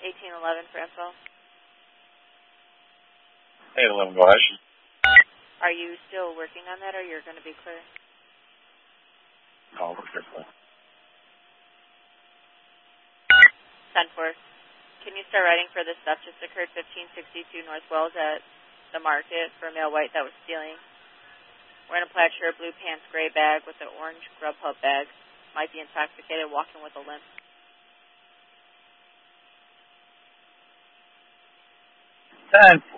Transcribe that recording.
1811 for info. 811, go ahead. Are you still working on that, or you're going to be clear? No, we're clear. 10-4. Can you start writing for this stuff just occurred 1562 North Wells at the market for a male white that was stealing? Wearing a plaid shirt, blue pants, gray bag with an orange Grubhub bag. Might be intoxicated, walking with a limp. 10-4.